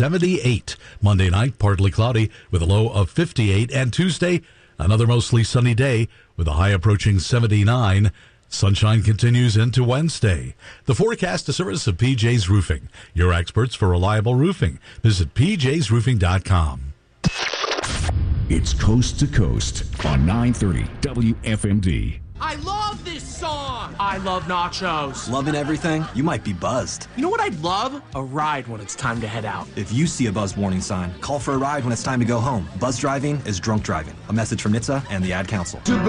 78. Monday night, partly cloudy with a low of 58. And Tuesday, another mostly sunny day with a high approaching 79. Sunshine continues into Wednesday. The forecast, a service of PJ's Roofing, your experts for reliable roofing. Visit pjsroofing.com. It's Coast to Coast on 930 WFMD. I love this song! I love nachos. Loving everything? You might be buzzed. You know what I'd love? A ride when it's time to head out. If you see a buzz warning sign, call for a ride when it's time to go home. Buzz driving is drunk driving. A message from NHTSA and the Ad Council.